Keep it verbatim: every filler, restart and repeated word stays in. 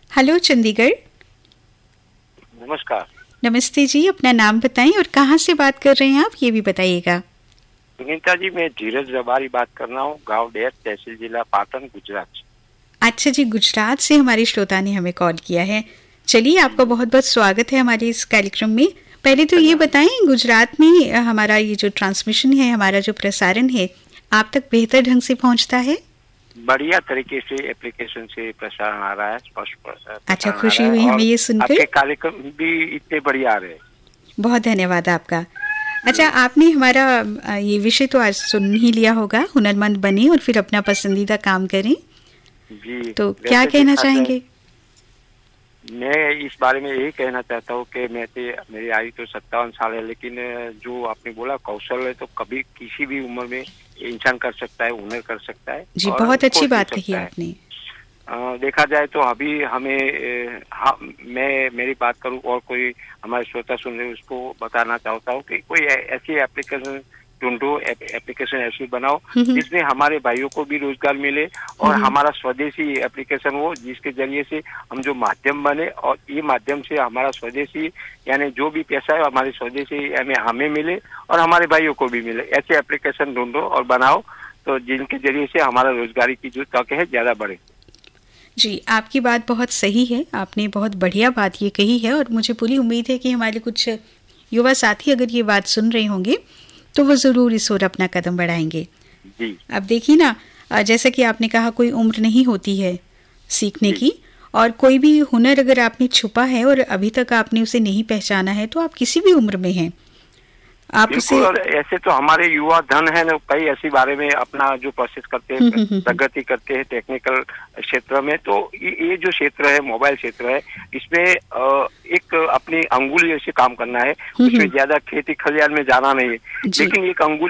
Hello Chandigarh. नमस्कार। नमस्ते जी, अपना नाम बताएं और कहाँ से बात कर रहे हैं आप, ये भी बताइएगा। सुनीता जी, मैं धीरज रबारी बात कर रहा हूँ, गांव डेर, तहसील जिला पाटन, गुजरात से। अच्छा जी, गुजरात से हमारे श्रोता ने हमें कॉल किया है। चलिए, आपका बहुत बहुत स्वागत है हमारे इस कार्यक्रम में। पहले तो ये बताएं, गुजरात में हमारा ये जो ट्रांसमिशन है, हमारा जो प्रसारण है, आप तक बेहतर ढंग से पहुंचता है? बढ़िया तरीके से एप्लीकेशन से प्रसारण आ रहा है, स्पष्ट। अच्छा, खुशी हुई हमें ये सुनकर। आपके कार्यक्रम भी इतने बढ़िया आ रहे हैं। बहुत धन्यवाद आपका। अच्छा, आपने हमारा ये विषय तो आज सुन ही लिया होगा, हुनरमंद बने और फिर अपना पसंदीदा काम करें। जी, तो क्या कहना चाहेंगे? मैं इस बारे में यही कहना चाहता हूँ कि मैं मेरी आयु तो सत्तावन साल है, लेकिन जो आपने बोला कौशल है तो कभी किसी भी उम्र में इंसान कर सकता है, हुनर कर सकता है। जी, बहुत अच्छी बात कही आपने। आ, देखा जाए तो अभी हमें हाँ, मैं मेरी बात करूँ और कोई हमारे श्रोता सुन रहे उसको बताना चाहता हूँ कि कोई ऐसी एप्लीकेशन ढूंढो, एप्लीकेशन ऐसी बनाओ जिसमें हमारे भाइयों को भी रोजगार मिले और हमारा स्वदेशी एप्लीकेशन हो, जिसके जरिए से हम जो माध्यम बने और ये माध्यम से हमारा स्वदेशी यानी जो भी पैसा है हमारे स्वदेशी यानी हमें मिले और हमारे भाइयों को भी मिले। ऐसे एप्लीकेशन ढूंढो और बनाओ तो जिनके जरिए से हमारा रोजगारी की जो तक है ज्यादा बढ़े। जी, आपकी बात बहुत सही है, आपने बहुत बढ़िया बात ये कही है और मुझे पूरी उम्मीद है कि हमारे कुछ युवा साथी अगर ये बात सुन रहे होंगे तो वो ज़रूर इस ओर अपना कदम बढ़ाएंगे। जी। अब देखिए ना, जैसा कि आपने कहा कोई उम्र नहीं होती है सीखने की, और कोई भी हुनर अगर आपने छुपा है और अभी तक आपने उसे नहीं पहचाना है तो आप किसी भी उम्र में हैं, आप उसे। ऐसे तो हमारे युवा धन है ना, कई ऐसी बारे में अपना जो प्रोसेस करते हैं, प्रगति करते हैं टेक्निकल क्षेत्र में। तो ये जो क्षेत्र है मोबाइल क्षेत्र है, इसमें एक अपनी अंगुली से काम करना है, उसमें ज्यादा खेती खलियान में जाना नहीं है, लेकिन एक अंगुली